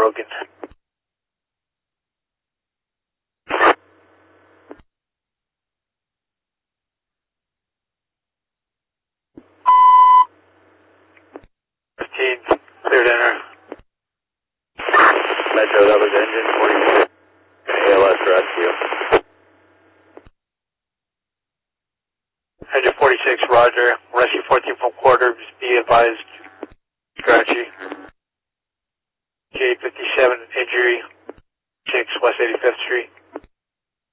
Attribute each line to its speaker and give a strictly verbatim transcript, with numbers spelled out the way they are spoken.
Speaker 1: broken. fifteen, cleared enter. Metro, that was engine forty-six. A L S rescue. Engine forty-six, roger. Rescue fourteen from quarter, just be advised. Scratchy. J fifty-seven, injury. six, West eighty-fifth Street.